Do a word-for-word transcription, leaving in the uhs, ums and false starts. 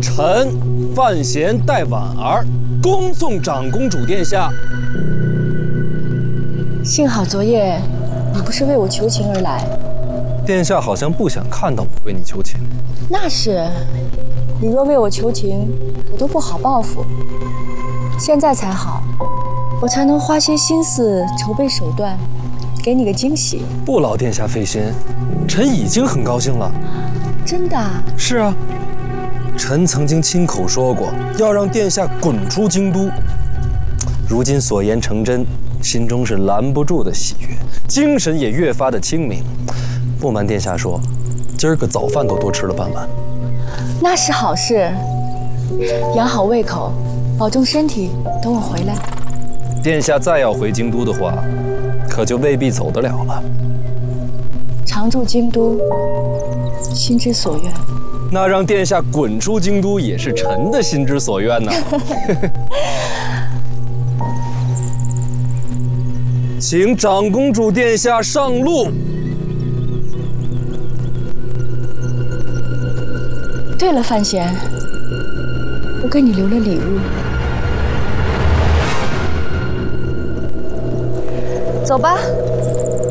臣范闲带婉儿恭送长公主殿下。 幸好昨夜你不是为我求情而来。 殿下好像不想看到我为你求情。 那是，你若为我求情，我都不好报复。现在才好，我才能花些心思筹备手段，给你个惊喜。 不劳殿下费心，臣已经很高兴了。 真的？ 是啊，臣曾经亲口说过要让殿下滚出京都。如今所言成真，心中是拦不住的喜悦，精神也越发的清明。不瞒殿下说，今儿个早饭都多吃了半碗。 那是好事，养好胃口，保重身体。等我回来。 殿下再要回京都的话，可就未必走得了了。 常驻京都，心之所愿。 那让殿下滚出京都也是臣的心之所愿呢。请长公主殿下上路。 对了，范闲，我给你留了礼物。走吧。